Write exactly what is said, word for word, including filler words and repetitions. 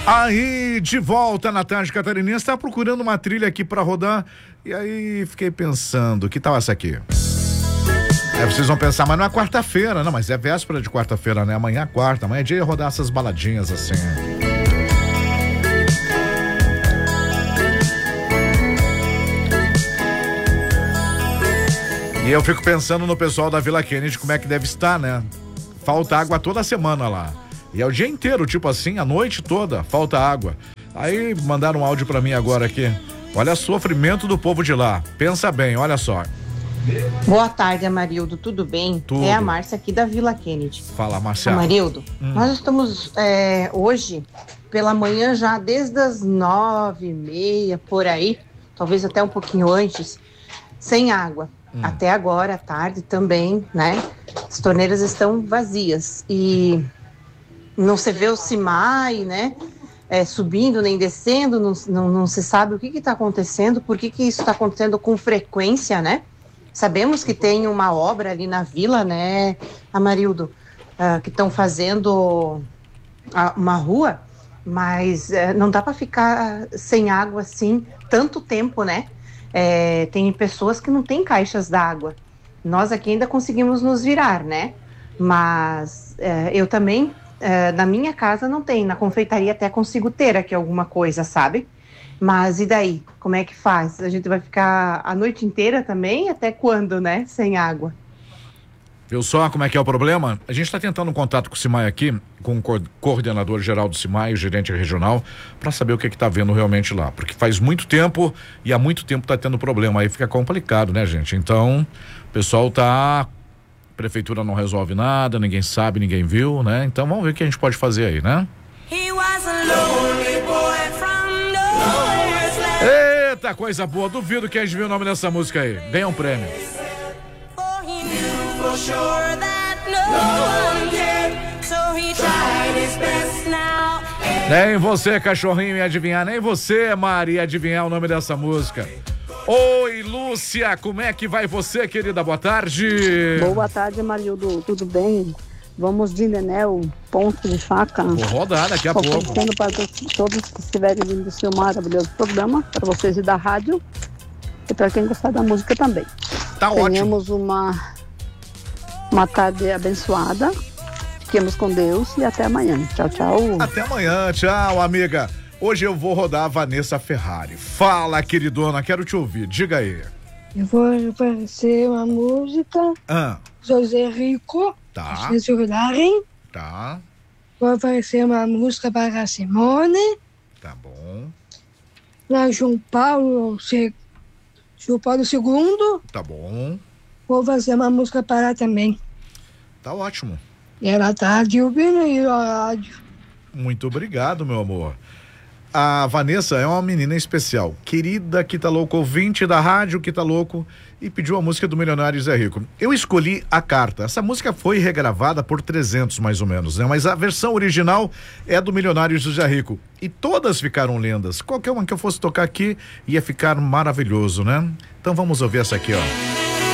Aí, de volta na tarde catarinense, estava procurando uma trilha aqui para rodar e aí fiquei pensando, que tal essa aqui? Aí vocês vão pensar, mas não é quarta-feira, não, mas é véspera de quarta-feira, né? Amanhã é quarta, amanhã é dia de rodar essas baladinhas assim. E eu fico pensando no pessoal da Vila Kennedy, como é que deve estar, né? Falta água toda semana lá. E é o dia inteiro, tipo assim, a noite toda, falta água. Aí mandaram um áudio pra mim agora aqui. Olha o sofrimento do povo de lá. Pensa bem, olha só. Boa tarde, Amarildo. Tudo bem? Tudo. É a Márcia aqui da Vila Kennedy. Fala, Márcia. Amarildo, hum. nós estamos é, hoje, pela manhã já, desde as nove e meia, por aí, talvez até um pouquinho antes, sem água. Hum. Até agora, à tarde também, né? As torneiras estão vazias. E não se vê o CIMAI, né? É, subindo nem descendo, não, não, não se sabe o que está acontecendo, por que, que isso está acontecendo com frequência, né? Sabemos que tem uma obra ali na vila, né, Amarildo, uh, que estão fazendo a, uma rua, mas uh, não dá para ficar sem água assim tanto tempo, né? É, tem pessoas que não têm caixas d'água. Nós aqui ainda conseguimos nos virar, né? Mas uh, eu também, uh, na minha casa não tem, na confeitaria até consigo ter aqui alguma coisa, sabe? Mas e daí? Como é que faz? A gente vai ficar a noite inteira também? Até quando, né? Sem água. Viu só como é que é o problema? A gente está tentando um contato com o CIMAI aqui, com o co- coordenador geral do CIMAI, o gerente regional, para saber o que que tá vendo realmente lá. Porque faz muito tempo e há muito tempo tá tendo problema. Aí fica complicado, né, gente? Então, o pessoal tá... A prefeitura não resolve nada, ninguém sabe, ninguém viu, né? Então vamos ver o que a gente pode fazer aí, né? He was a lonely boy from nowhere. Eita, coisa boa. Duvido que a gente viu o nome dessa música aí. Ganha um prêmio. Nem você, cachorrinho, ia adivinhar. Nem você, Mari, ia adivinhar o nome dessa música. Oi, Lúcia, como é que vai você, querida? Boa tarde. Boa tarde, Marildo. Tudo bem? Vamos de Nenel, ponto de faca. Vou rodar daqui a pouco. Oferecendo para todos que estiverem vindo do seu maravilhoso programa, para vocês e da rádio, e para quem gostar da música também. Tá ótimo. Tenhamos uma, uma tarde abençoada. Fiquemos com Deus e até amanhã. Tchau, tchau. Até amanhã, tchau, amiga. Hoje eu vou rodar a Vanessa Ferrari. Fala, queridona, quero te ouvir. Diga aí. Eu vou oferecer uma música. Ah. José Rico. Tá. Vocês rodarem. Tá. Vou oferecer uma música para a Simone. Tá bom. Para João Paulo, se... João Paulo segundo. Tá bom. Vou fazer uma música para ela também. Tá ótimo. E ela tá de ouvindo aí a rádio. Muito obrigado, meu amor. A Vanessa é uma menina especial, querida, que tá louco, ouvinte da rádio, que tá louco, e pediu a música do Milionário Zé Rico. Eu escolhi A Carta. Essa música foi regravada por trezentos mais ou menos, né? Mas a versão original é do Milionário Zé Rico. E todas ficaram lindas. Qualquer uma que eu fosse tocar aqui ia ficar maravilhoso, né? Então vamos ouvir essa aqui, ó.